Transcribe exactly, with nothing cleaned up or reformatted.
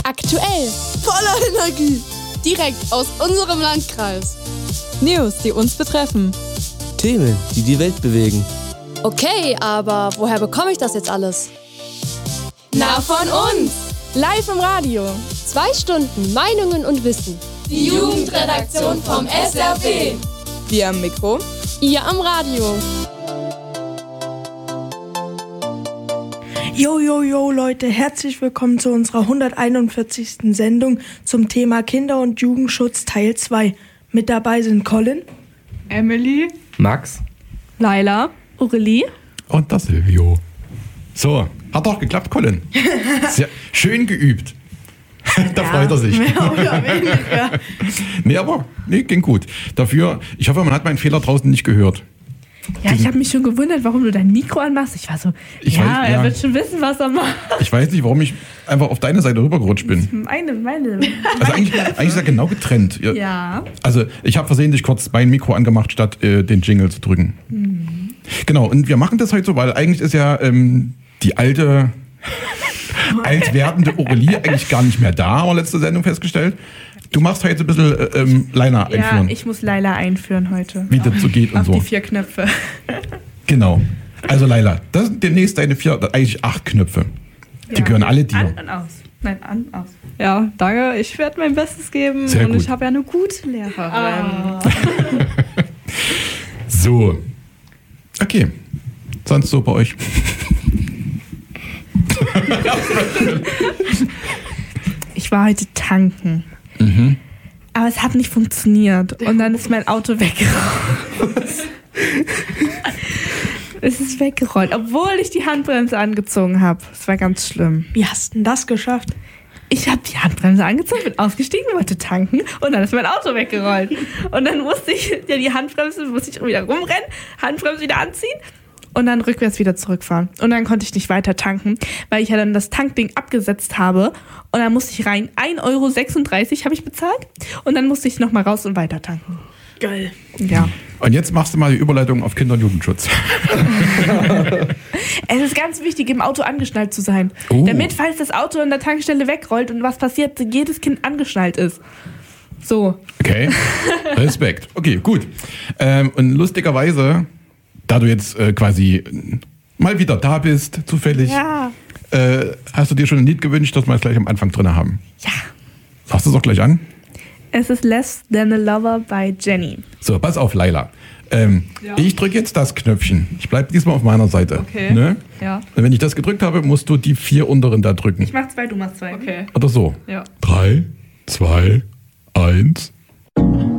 Aktuell. Voller Energie. Direkt aus unserem Landkreis. News, die uns betreffen. Themen, die die Welt bewegen. Okay, aber woher bekomme ich das jetzt alles? Na, von uns. Live im Radio. Zwei Stunden Meinungen und Wissen. Die Jugendredaktion vom S R P. Wir am Mikro. Ihr am Radio. Jo, jo, jo, Leute, herzlich willkommen zu unserer hunderteinundvierzigsten Sendung zum Thema Kinder- und Jugendschutz Teil zwei. Mit dabei sind Colin, Emily, Max, Laila, Aurelie und das Silvio. So, hat doch geklappt, Colin. Sehr schön geübt. Da ja, freut er sich. Mehr oder weniger. Nee, aber nee, ging gut. Dafür, ich hoffe, man hat meinen Fehler draußen nicht gehört. Ja, ich habe mich schon gewundert, warum du dein Mikro anmachst. Ich war so, ich ja, weiß, er ja. wird schon wissen, was er macht. Ich weiß nicht, warum ich einfach auf deine Seite rübergerutscht bin. Meine, meine. Also eigentlich, eigentlich ist er genau getrennt. Ja. Also ich habe versehentlich kurz mein Mikro angemacht, statt äh, den Jingle zu drücken. Mhm. Genau, und wir machen das heute so, weil eigentlich ist ja ähm, die alte, altwerdende Aurelie eigentlich gar nicht mehr da, haben wir letzte Sendung festgestellt. Du machst heute ein bisschen äh, ähm, Laila einführen. Ja, ich muss Laila einführen heute. Wie das so geht und auf so. Die vier Knöpfe. Genau. Also Laila, das sind demnächst deine vier, eigentlich acht Knöpfe. Die Ja. gehören alle dir. An und aus. Nein, an, aus. Ja, danke. Ich werde mein Bestes geben. Sehr und gut. ich habe ja eine gute Lehrerin. Ah. So. Okay. Sonst so bei euch? Ich war heute tanken. Mhm. Aber es hat nicht funktioniert. Und dann ist mein Auto weggerollt. Es ist weggerollt, obwohl ich die Handbremse angezogen habe. Es war ganz schlimm. Wie hast du denn das geschafft? Ich habe die Handbremse angezogen, bin ausgestiegen, wollte tanken und dann ist mein Auto weggerollt. Und dann musste ich ja die Handbremse, musste ich wieder rumrennen, Handbremse wieder anziehen und dann rückwärts wieder zurückfahren. Und dann konnte ich nicht weiter tanken, weil ich ja dann das Tankding abgesetzt habe. Und dann musste ich rein, ein Euro sechsunddreißig habe ich bezahlt. Und dann musste ich nochmal raus und weiter tanken. Geil. Ja. Und jetzt machst du mal die Überleitung auf Kinder- und Jugendschutz. Es ist ganz wichtig, im Auto angeschnallt zu sein. Oh. Damit, falls das Auto an der Tankstelle wegrollt und was passiert, jedes Kind angeschnallt ist. So. Okay, Respekt. Okay, gut. Ähm, und lustigerweise, da du jetzt äh, quasi mal wieder da bist, zufällig, Ja. äh, hast du dir schon ein Lied gewünscht, das wir jetzt gleich am Anfang drin haben? Ja. Sagst du es auch gleich an? Es ist Less Than a Lover bei Jenny. So, pass auf, Laila. Ähm, Ja. Ich drücke jetzt das Knöpfchen. Ich bleibe diesmal auf meiner Seite. Okay. Ne? Ja. Und wenn ich das gedrückt habe, musst du die vier unteren da drücken. Ich mach zwei, du machst zwei. Okay. Oder so. Ja. Drei, zwei, eins.